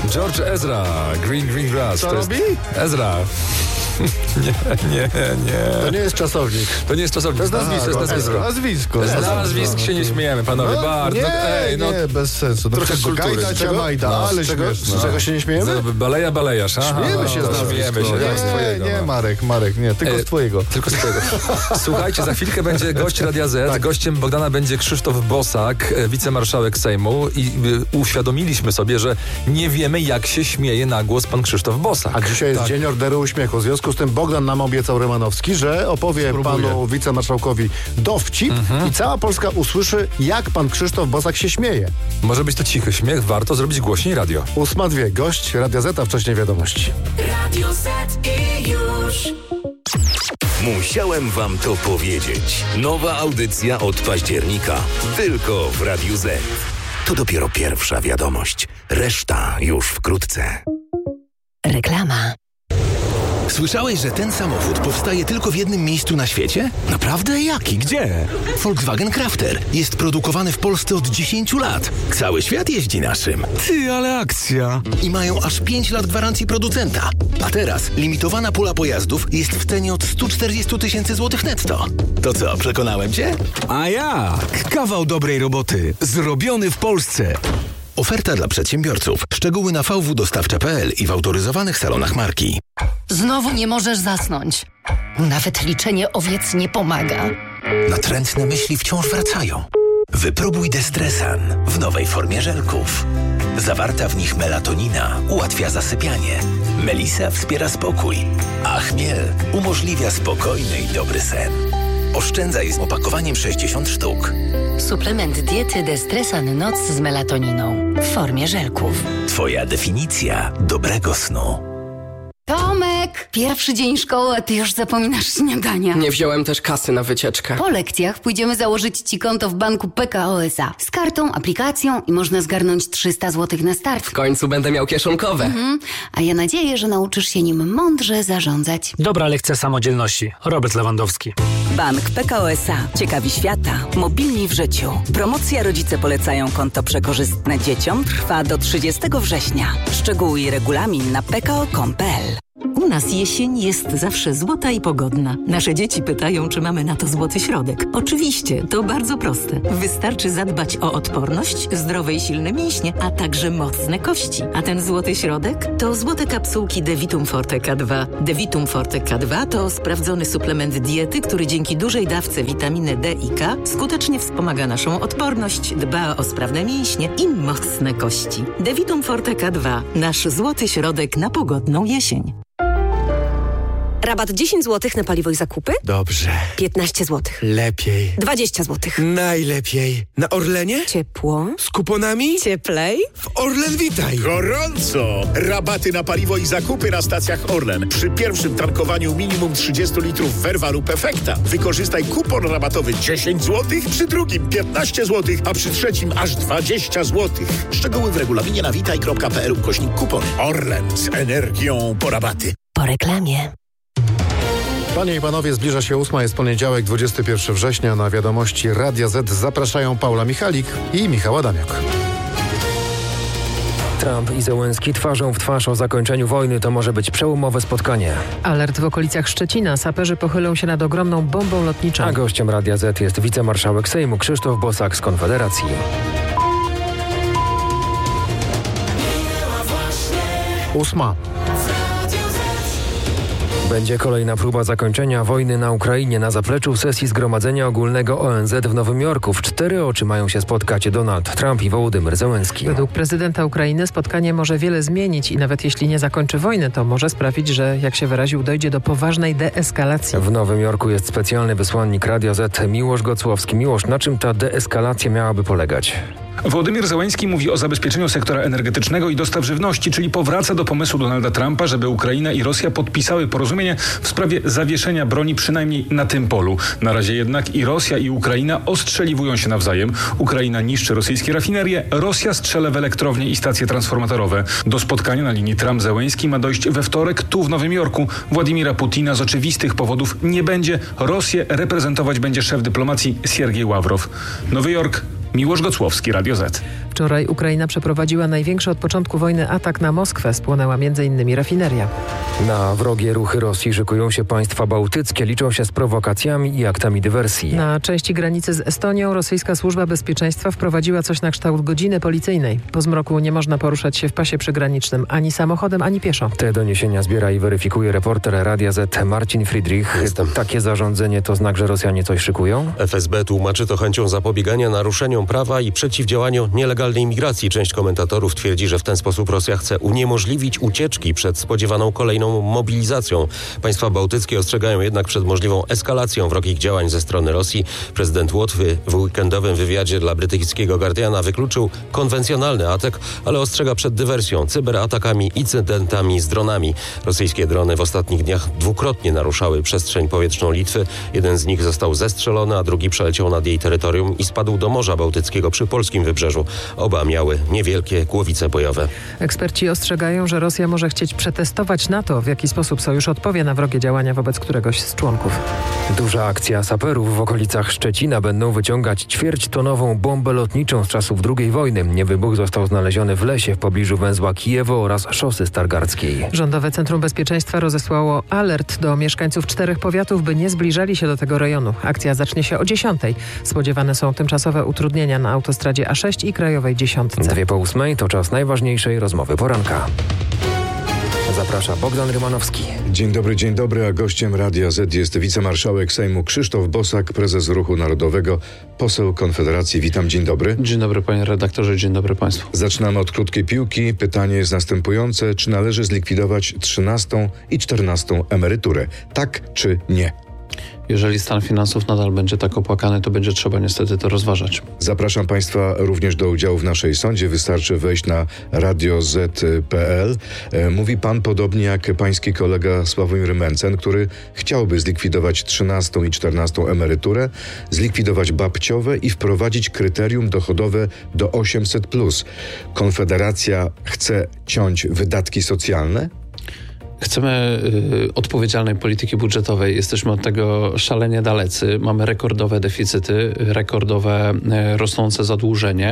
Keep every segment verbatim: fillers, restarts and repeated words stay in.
George Ezra, Green Green Grass. Co to robi? Jest Ezra. Nie, nie, nie. To nie jest czasownik. To nie jest czasownik. To jest nazwisko. To jest nazwisko. Nazwisko. Z nazwisk się nie śmiejemy, panowie. No, Bardzo. nie, Ej, no, nie, bez sensu. No, trochę przecież kultury. Gajda, Z czego? Ciamajda, No, ale z czego? śmieszne. Z czego się nie śmiejemy? Z- Baleja, balejasz. Aha, Śmiejemy się z no, nazwiska. śmiejemy się. Jak z Nie, twojego. nie, no. Marek, Marek, nie, tylko E, z twojego. Tylko z twojego. Słuchajcie, za chwilkę będzie gość Radia Z. Tak. Gościem Bogdana będzie Krzysztof Bosak, e, wicemarszałek Sejmu i y, uświadomiliśmy sobie, że nie wiemy, jak się śmieje na głos pan Krzysztof Bosak. A dzisiaj jest Tak. Dzień Orderu Uśmiechu. W związku z tym Bogdan nam obiecał Rymanowski, że opowie Spróbuję. panu wicemarszałkowi dowcip i cała Polska usłyszy, jak pan Krzysztof Bosak się śmieje. Może być to cichy śmiech, warto zrobić głośniej radio. Ósma dwie, gość Radia Z, a wcześniej wiadomości. Radio Z i już. Musiałem wam to powiedzieć. Nowa audycja od października. Tylko w Radiu Z. To dopiero pierwsza wiadomość. Reszta już wkrótce. Reklama. Słyszałeś, że ten samochód powstaje tylko w jednym miejscu na świecie? Naprawdę? Jaki? Gdzie? Volkswagen Crafter. Jest produkowany w Polsce od dziesięciu lat. Cały świat jeździ naszym. Ty, ale akcja! I mają aż pięć lat gwarancji producenta. A teraz limitowana pula pojazdów jest w cenie od stu czterdziestu tysięcy złotych netto. To co, przekonałem cię? A jak? Kawał dobrej roboty. Zrobiony w Polsce. Oferta dla przedsiębiorców. Szczegóły na v w dostawcze kropka p l i w autoryzowanych salonach marki. Znowu nie możesz zasnąć. Nawet liczenie owiec nie pomaga. Natrętne myśli wciąż wracają. Wypróbuj Destresan w nowej formie żelków. Zawarta w nich melatonina ułatwia zasypianie. Melisa wspiera spokój, a chmiel umożliwia spokojny i dobry sen. Oszczędzaj z opakowaniem sześćdziesiąt sztuk. Suplement diety Destresan Noc z melatoniną w formie żelków. Twoja definicja dobrego snu. Tomek! Pierwszy dzień szkoły, a ty już zapominasz śniadania. Nie wziąłem też kasy na wycieczkę. Po lekcjach pójdziemy założyć ci konto w banku P K O S A. Z kartą, aplikacją i można zgarnąć trzysta złotych na start. W końcu będę miał kieszonkowe. Mhm. A ja nadzieję, że nauczysz się nim mądrze zarządzać. Dobra lekcja samodzielności. Robert Lewandowski. Bank P K O S A. Ciekawi świata. Mobilni w życiu. Promocja Rodzice polecają konto przekorzystne dzieciom trwa do trzydziestego września. Szczegóły i regulamin na p k o kropka com kropka p l. U nas jesień jest zawsze złota i pogodna. Nasze dzieci pytają, czy mamy na to złoty środek. Oczywiście, to bardzo proste. Wystarczy zadbać o odporność, zdrowe i silne mięśnie, a także mocne kości. A ten złoty środek to złote kapsułki Devitum Forte K dwa. Devitum Forte K dwa to sprawdzony suplement diety, który dzięki dużej dawce witaminy D i K skutecznie wspomaga naszą odporność, dba o sprawne mięśnie i mocne kości. Devitum Forte K dwa. Nasz złoty środek na pogodną jesień. Rabat dziesięć złotych na paliwo i zakupy? Dobrze. piętnaście złotych. Lepiej. dwadzieścia złotych. Najlepiej. Na Orlenie? Ciepło. Z kuponami? Cieplej. W Orlen witaj. Gorąco! Rabaty na paliwo i zakupy na stacjach Orlen. Przy pierwszym tankowaniu minimum trzydzieści litrów Verva lub Efekta. Wykorzystaj kupon rabatowy dziesięć złotych, przy drugim piętnaście złotych, a przy trzecim aż dwadzieścia złotych. Szczegóły w regulaminie na witaj kropka p l ukośnik kupon. Orlen z energią po rabaty. Po reklamie. Panie i panowie, zbliża się ósma, jest poniedziałek, dwudziestego pierwszego września. Na wiadomości Radia Z zapraszają Paula Michalik i Michał Adamiak. Trump i Zełenski twarzą w twarz o zakończeniu wojny. To może być przełomowe spotkanie. Alert w okolicach Szczecina. Saperzy pochylą się nad ogromną bombą lotniczą. A gościem Radia Z jest wicemarszałek Sejmu Krzysztof Bosak z Konfederacji. Ósma. Będzie kolejna próba zakończenia wojny na Ukrainie na zapleczu sesji Zgromadzenia Ogólnego O N Z w Nowym Jorku. W cztery oczy mają się spotkać Donald Trump i Wołodymyr Zełenski. Według prezydenta Ukrainy spotkanie może wiele zmienić i nawet jeśli nie zakończy wojny, to może sprawić, że, jak się wyraził, dojdzie do poważnej deeskalacji. W Nowym Jorku jest specjalny wysłannik Radia Z Miłosz Gocłowski. Miłosz, na czym ta deeskalacja miałaby polegać? Wołodymyr Zełenski mówi o zabezpieczeniu sektora energetycznego i dostaw żywności, czyli powraca do pomysłu Donalda Trumpa, żeby Ukraina i Rosja podpisały porozumienie w sprawie zawieszenia broni przynajmniej na tym polu. Na razie jednak i Rosja, i Ukraina ostrzeliwują się nawzajem. Ukraina niszczy rosyjskie rafinerie, Rosja strzela w elektrownie i stacje transformatorowe. Do spotkania na linii Trump-Zełenski ma dojść we wtorek tu w Nowym Jorku. Władimira Putina z oczywistych powodów nie będzie. Rosję reprezentować będzie szef dyplomacji Siergiej Ławrow. Nowy Jork Miłosz Gocłowski, Radio Z. Wczoraj Ukraina przeprowadziła największy od początku wojny atak na Moskwę. Spłonęła między innymi rafineria. Na wrogie ruchy Rosji szykują się państwa bałtyckie, liczą się z prowokacjami i aktami dywersji. Na części granicy z Estonią rosyjska służba bezpieczeństwa wprowadziła coś na kształt godziny policyjnej. Po zmroku nie można poruszać się w pasie przygranicznym ani samochodem, ani pieszo. Te doniesienia zbiera i weryfikuje reporter Radia Z Marcin Friedrich. Jestem. Takie zarządzenie to znak, że Rosjanie coś szykują? F S B tłumaczy to chęcią zapobiegania naruszeniom prawa i przeciwdziałaniu nielegalnej migracji. Część komentatorów twierdzi, że w ten sposób Rosja chce uniemożliwić ucieczki przed spodziewaną kolejną mobilizacją. Państwa bałtyckie ostrzegają jednak przed możliwą eskalacją wrogich działań ze strony Rosji. Prezydent Łotwy w weekendowym wywiadzie dla brytyjskiego Guardiana wykluczył konwencjonalny atak, ale ostrzega przed dywersją, cyberatakami i incydentami z dronami. Rosyjskie drony w ostatnich dniach dwukrotnie naruszały przestrzeń powietrzną Litwy. Jeden z nich został zestrzelony, a drugi przeleciał nad jej terytorium i spadł do Morza Bałtyckiego przy polskim wybrzeżu. Oba miały niewielkie głowice bojowe. Eksperci ostrzegają, że Rosja może chcieć przetestować NATO, w jaki sposób sojusz odpowie na wrogie działania wobec któregoś z członków. Duża akcja saperów w okolicach Szczecina. Będą wyciągać ćwierćtonową bombę lotniczą z czasów drugiej wojny. Niewybuch został znaleziony w lesie w pobliżu węzła Kijewo oraz szosy stargardzkiej. Rządowe Centrum Bezpieczeństwa rozesłało alert do mieszkańców czterech powiatów, by nie zbliżali się do tego rejonu. Akcja zacznie się o dziesiątej. Spodziewane są tymczasowe utrudnienia na autostradzie A sześć i krajowej dziesiątce. Dwie po ósmej to czas najważniejszej rozmowy poranka. Zaprasza Bogdan Rymanowski. Dzień dobry, dzień dobry, a gościem Radia Z jest wicemarszałek Sejmu Krzysztof Bosak, prezes Ruchu Narodowego, poseł Konfederacji. Witam, dzień dobry. Dzień dobry panie redaktorze, dzień dobry państwu. Zaczynamy od krótkiej piłki. Pytanie jest następujące. Czy należy zlikwidować trzynastą i czternastą emeryturę? Tak czy nie? Jeżeli stan finansów nadal będzie tak opłakany, to będzie trzeba niestety to rozważać. Zapraszam Państwa również do udziału w naszej sądzie. Wystarczy wejść na radio zet kropka pe el. Mówi Pan podobnie jak Pański kolega Sławomir Mencen, który chciałby zlikwidować trzynastą i czternastą emeryturę, zlikwidować babciowe i wprowadzić kryterium dochodowe do osiemset plus. Konfederacja chce ciąć wydatki socjalne? Chcemy y, odpowiedzialnej polityki budżetowej. Jesteśmy od tego szalenie dalecy. Mamy rekordowe deficyty, rekordowe y, rosnące zadłużenie,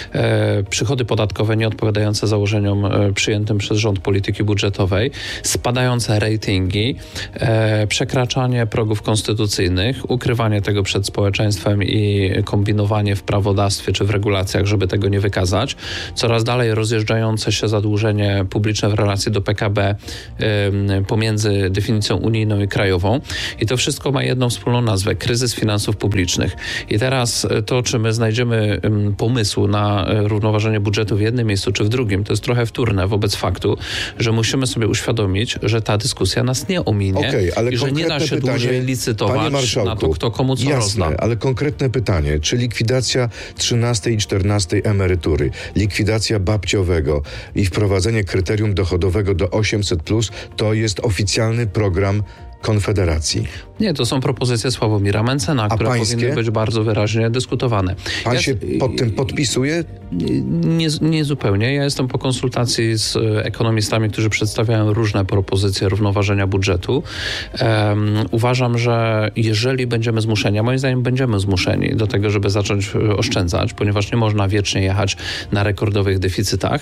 y, przychody podatkowe nieodpowiadające założeniom y, przyjętym przez rząd polityki budżetowej, spadające ratingi, y, przekraczanie progów konstytucyjnych, ukrywanie tego przed społeczeństwem i kombinowanie w prawodawstwie czy w regulacjach, żeby tego nie wykazać. Coraz dalej rozjeżdżające się zadłużenie publiczne w relacji do P K B y, pomiędzy definicją unijną i krajową. I to wszystko ma jedną wspólną nazwę: kryzys finansów publicznych. I teraz to, czy my znajdziemy pomysł na równoważenie budżetu w jednym miejscu czy w drugim, to jest trochę wtórne wobec faktu, że musimy sobie uświadomić, że ta dyskusja nas nie ominie okay, ale i że nie da się pytanie, dłużej licytować na to, kto komu co jasne, rozda. Ale konkretne pytanie, czy likwidacja trzynastej i czternastej emerytury, likwidacja babciowego i wprowadzenie kryterium dochodowego do osiemset plus to jest oficjalny program Konfederacji? Nie, to są propozycje Sławomira Mencena, które pańskie? powinny być bardzo wyraźnie dyskutowane. Pan ja, się pod tym podpisuje? Nie, nie zupełnie. Ja jestem po konsultacji z ekonomistami, którzy przedstawiają różne propozycje równoważenia budżetu. Um, uważam, że jeżeli będziemy zmuszeni, a moim zdaniem będziemy zmuszeni do tego, żeby zacząć oszczędzać, ponieważ nie można wiecznie jechać na rekordowych deficytach,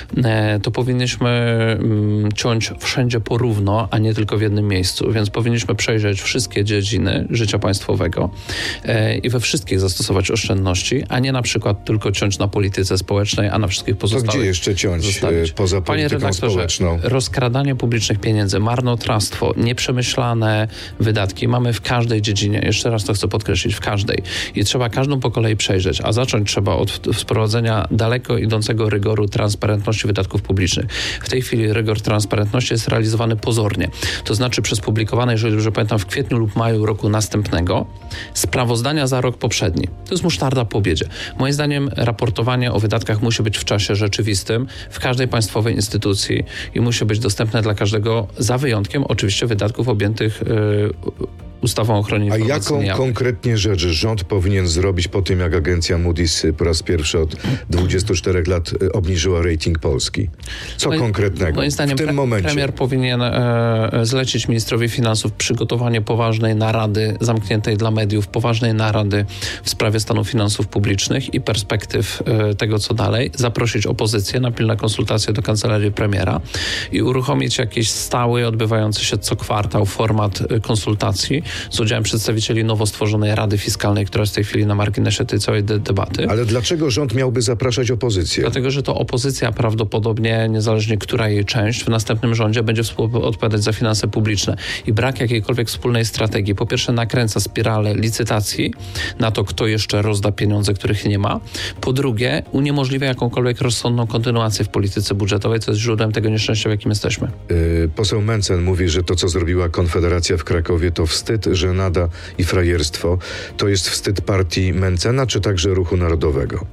to powinniśmy um, ciąć wszędzie porówno, a nie tylko w jednym miejscu. Więc powinniśmy przejrzeć wszystkie dziedziny życia państwowego e, i we wszystkich zastosować oszczędności, a nie na przykład tylko ciąć na polityce społecznej, a na wszystkich pozostałych. To gdzie jeszcze ciąć zostawić? Poza polityką społeczną? Rozkradanie publicznych pieniędzy, marnotrawstwo, nieprzemyślane wydatki mamy w każdej dziedzinie. Jeszcze raz to chcę podkreślić, w każdej. I trzeba każdą po kolei przejrzeć, a zacząć trzeba od wprowadzenia daleko idącego rygoru transparentności wydatków publicznych. W tej chwili rygor transparentności jest realizowany pozornie. To znaczy przez publikowane, jeżeli dobrze pamiętam, w kwietniu lub maju roku następnego sprawozdania za rok poprzedni. To jest musztarda po obiedzie. Moim zdaniem raportowanie o wydatkach musi być w czasie rzeczywistym w każdej państwowej instytucji i musi być dostępne dla każdego, za wyjątkiem oczywiście wydatków objętych yy, ustawą o ochronie A informacji jaką niejawnych. konkretnie rzecz rząd powinien zrobić po tym, jak agencja Moody's po raz pierwszy od dwudziestu czterech lat obniżyła rating Polski? Co Moim- konkretnego Moim zdaniem w tym pre- momencie? premier powinien e, zlecić ministrowi finansów przygotowanie poważnej narady zamkniętej dla mediów, poważnej narady w sprawie stanu finansów publicznych i perspektyw e, tego, co dalej. Zaprosić opozycję na pilne konsultacje do kancelarii premiera i uruchomić jakiś stały, odbywający się co kwartał format e, konsultacji z udziałem przedstawicieli nowo stworzonej Rady Fiskalnej, która jest w tej chwili na marginesie tej całej de- debaty. Ale dlaczego rząd miałby zapraszać opozycję? Dlatego, że to opozycja prawdopodobnie, niezależnie która jej część, w następnym rządzie będzie współodpowiadać za finanse publiczne. I brak jakiejkolwiek wspólnej strategii, po pierwsze nakręca spiralę licytacji na to, kto jeszcze rozda pieniądze, których nie ma. Po drugie, uniemożliwia jakąkolwiek rozsądną kontynuację w polityce budżetowej, co jest źródłem tego nieszczęścia, w jakim jesteśmy. Yy, poseł Mencen mówi, że to, co zrobiła Konfederacja w Krakowie, to wstyd, żenada i frajerstwo. To jest wstyd partii Mencena, czy także Ruchu Narodowego?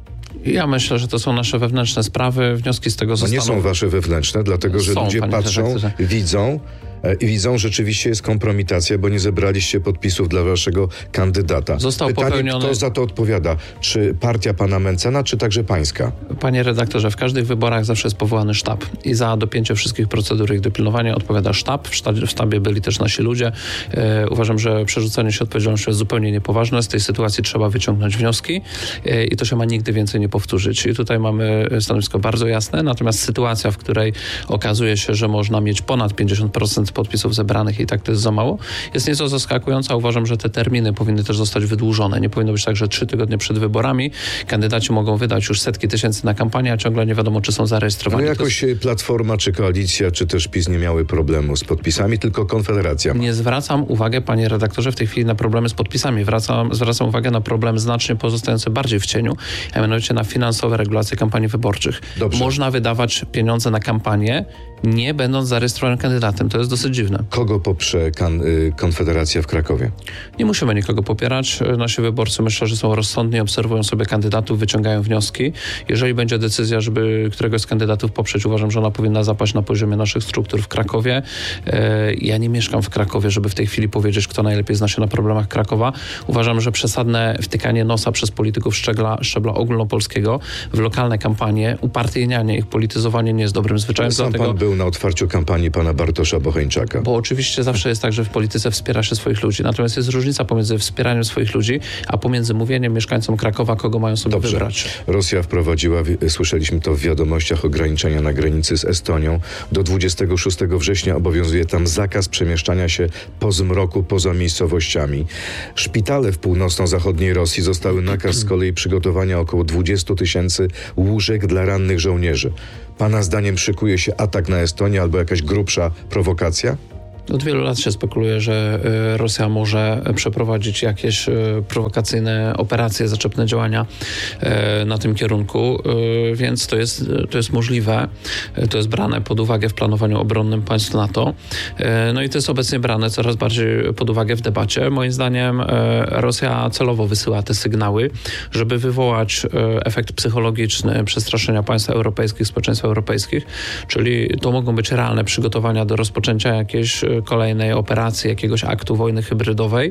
Ja myślę, że to są nasze wewnętrzne sprawy. Wnioski z tego No zostaną... nie są wasze wewnętrzne, dlatego że Są, ludzie panie patrzą, redaktorze. widzą e, i widzą, rzeczywiście jest kompromitacja, bo nie zebraliście podpisów dla waszego kandydata. Został Pytanie, popełniony- kto za to odpowiada? Czy partia pana Mencena, czy także pańska? Panie redaktorze, w każdych wyborach zawsze jest powołany sztab i za dopięcie wszystkich procedur i ich dopilnowanie odpowiada sztab. W sztabie, w sztabie byli też nasi ludzie. E, uważam, że przerzucanie się odpowiedzialnością jest zupełnie niepoważne. Z tej sytuacji trzeba wyciągnąć wnioski e, i to się ma nigdy więcej nie powtórzyć. I tutaj mamy stanowisko bardzo jasne, natomiast sytuacja, w której okazuje się, że można mieć ponad pięćdziesiąt procent podpisów zebranych i tak to jest za mało, jest nieco zaskakująca. Uważam, że te terminy powinny też zostać wydłużone. Nie powinno być tak, że trzy tygodnie przed wyborami kandydaci mogą wydać już setki tysięcy na kampanię, a ciągle nie wiadomo, czy są zarejestrowani. Ale To jest- jakoś Platforma, czy Koalicja, czy też PiS nie miały problemu z podpisami, tylko Konfederacja ma. Nie zwracam uwagi, panie redaktorze, w tej chwili na problemy z podpisami. Wracam, zwracam uwagę na problem znacznie pozostający bardziej w cieniu, a mianowicie na finansowe regulacje kampanii wyborczych. Dobrze. Można wydawać pieniądze na kampanię, nie będąc zarejestrowanym kandydatem. To jest dosyć dziwne. Kogo poprze kan- y, Konfederacja w Krakowie? Nie musimy nikogo popierać. Nasi wyborcy, myślę, że są rozsądni, obserwują sobie kandydatów, wyciągają wnioski. Jeżeli będzie decyzja, żeby któregoś z kandydatów poprzeć, uważam, że ona powinna zapaść na poziomie naszych struktur w Krakowie. E, Ja nie mieszkam w Krakowie, żeby w tej chwili powiedzieć, kto najlepiej zna się na problemach Krakowa. Uważam, że przesadne wtykanie nosa przez polityków szczebla, szczebla ogólnopolskiego w lokalne kampanie, upartyjnianie ich, polityzowanie nie jest dobrym zwyczajem. Sam Dlatego... pan był na otwarciu kampanii pana Bartosza Bocheńczaka. Bo oczywiście zawsze jest tak, że w polityce wspiera się swoich ludzi. Natomiast jest różnica pomiędzy wspieraniem swoich ludzi, a pomiędzy mówieniem mieszkańcom Krakowa, kogo mają sobie Dobrze. wybrać. Rosja wprowadziła, wi- słyszeliśmy to w wiadomościach, ograniczenia na granicy z Estonią. Do dwudziestego szóstego września obowiązuje tam zakaz przemieszczania się po zmroku poza miejscowościami. Szpitale w północno-zachodniej Rosji zostały nakaz z kolei przygotowania około dwudziestu tysięcy łóżek dla rannych żołnierzy. Pana zdaniem szykuje się atak na Estonię albo jakaś grubsza prowokacja? Od wielu lat się spekuluje, że y, Rosja może przeprowadzić jakieś y, prowokacyjne operacje, zaczepne działania y, na tym kierunku, y, więc to jest, to jest możliwe. Y, to jest brane pod uwagę w planowaniu obronnym państw NATO. Y, no i to jest obecnie brane coraz bardziej pod uwagę w debacie. Moim zdaniem y, Rosja celowo wysyła te sygnały, żeby wywołać y, efekt psychologiczny przestraszenia państw europejskich, społeczeństw europejskich, czyli to mogą być realne przygotowania do rozpoczęcia jakiejś y, kolejnej operacji, jakiegoś aktu wojny hybrydowej.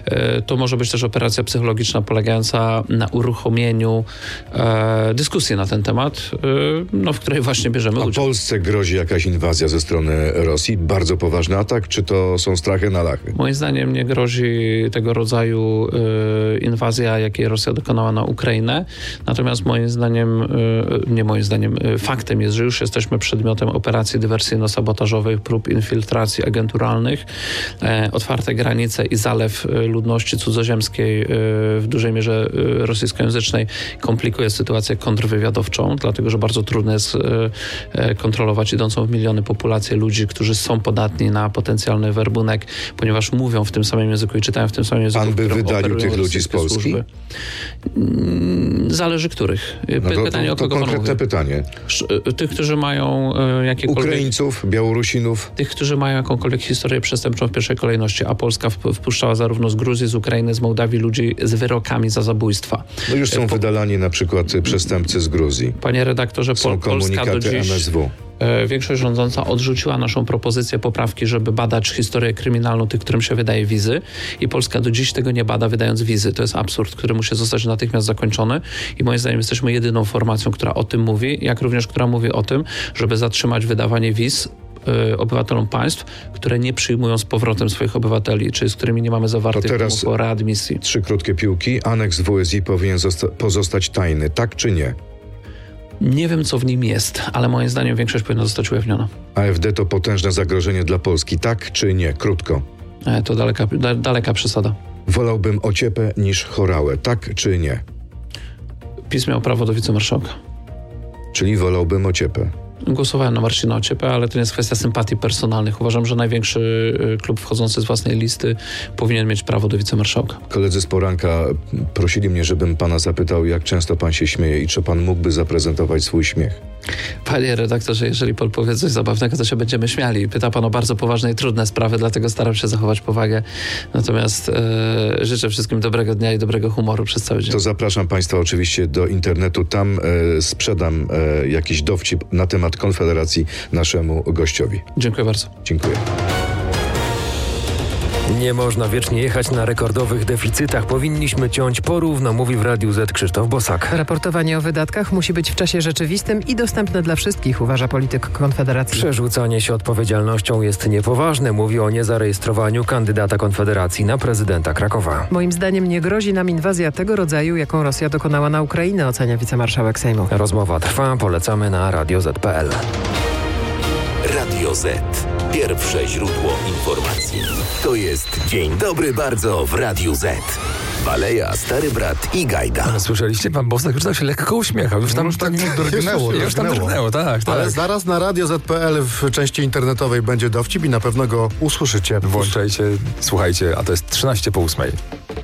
To może być też operacja psychologiczna polegająca na uruchomieniu e, dyskusji na ten temat, e, no, w której właśnie bierzemy A udział. Polsce grozi jakaś inwazja ze strony Rosji? Bardzo poważny atak? Czy to są strachy na lachy? Moim zdaniem nie grozi tego rodzaju e, inwazja, jakiej Rosja dokonała na Ukrainę. Natomiast moim zdaniem, e, nie moim zdaniem, e, faktem jest, że już jesteśmy przedmiotem operacji dywersyjno-sabotażowych, prób infiltracji agenturalnych, e, otwarte granice i zalew e, ludności cudzoziemskiej e, w dużej mierze e, rosyjskojęzycznej komplikuje sytuację kontrwywiadowczą, dlatego że bardzo trudno jest e, kontrolować idącą w miliony populację ludzi, którzy są podatni na potencjalny werbunek, ponieważ mówią w tym samym języku i czytają w tym samym języku. Pan by wydalił tych ludzi z rosyjskie Polski? służby. Zależy których. No to, Pytanie, to, o to kogo pan konkretne mówi. pytanie. Tych, którzy mają e, jakiekolwiek... Ukraińców, Białorusinów? Tych, którzy mają jakąkolwiek historię przestępczą w pierwszej kolejności, a Polska wpuszczała zarówno z Gruzji, z Ukrainy, z Mołdawii ludzi z wyrokami za zabójstwa. No już są po... wydalani na przykład przestępcy z Gruzji. Panie redaktorze, są Pol- Polska do komunikaty dziś... M S W. e, większość rządząca odrzuciła naszą propozycję poprawki, żeby badać historię kryminalną tych, którym się wydaje wizy i Polska do dziś tego nie bada, wydając wizy. To jest absurd, który musi zostać natychmiast zakończony i moim zdaniem jesteśmy jedyną formacją, która o tym mówi, jak również która mówi o tym, żeby zatrzymać wydawanie wiz obywatelom państw, które nie przyjmują z powrotem swoich obywateli, czy z którymi nie mamy zawartych umów o readmisji. Trzy krótkie piłki. Aneks W S I powinien zosta- pozostać tajny, tak czy nie? Nie wiem, co w nim jest, ale moim zdaniem większość powinna zostać ujawniona. A F D to potężne zagrożenie dla Polski, tak czy nie? Krótko. E, to daleka, da, daleka przesada. Wolałbym Ociepę niż Horałę, tak czy nie? PiS miał prawo do wicemarszałka. Czyli wolałbym Ociepę. Głosowałem na Marcina Ociepę, ale to nie jest kwestia sympatii personalnych. Uważam, że największy klub wchodzący z własnej listy powinien mieć prawo do wicemarszałka. Koledzy z poranka prosili mnie, żebym pana zapytał, jak często pan się śmieje i czy pan mógłby zaprezentować swój śmiech. Panie redaktorze, jeżeli pan powie coś zabawnego, to się będziemy śmiali. Pyta pan o bardzo poważne i trudne sprawy, dlatego staram się zachować powagę. Natomiast e, życzę wszystkim dobrego dnia i dobrego humoru przez cały dzień. To zapraszam państwa oczywiście do internetu. Tam e, sprzedam e, jakiś dowcip na temat Konfederacji naszemu gościowi. Dziękuję bardzo. Dziękuję. Nie można wiecznie jechać na rekordowych deficytach. Powinniśmy ciąć porówno, mówi w Radiu Z Krzysztof Bosak. Raportowanie o wydatkach musi być w czasie rzeczywistym i dostępne dla wszystkich, uważa polityk Konfederacji. Przerzucanie się odpowiedzialnością jest niepoważne, mówi o niezarejestrowaniu kandydata Konfederacji na prezydenta Krakowa. Moim zdaniem nie grozi nam inwazja tego rodzaju, jaką Rosja dokonała na Ukrainę, ocenia wicemarszałek Sejmu. Rozmowa trwa, polecamy na radio zet kropka pe el. Radio Z. Pierwsze źródło informacji. To jest Dzień Dobry Bardzo w Radiu Z. Baleja, Stary Brat i Gajda. Ale słyszeliście? Pan Bosak już tak się lekko uśmiechał. Już tam, już tak drgnęło. Już tam drgnęło, tak, tak. Ale zaraz na radio zet kropka pe el w części internetowej będzie dowcip i na pewno go usłyszycie. Włączajcie, słuchajcie, a to jest trzynaście po ósmej.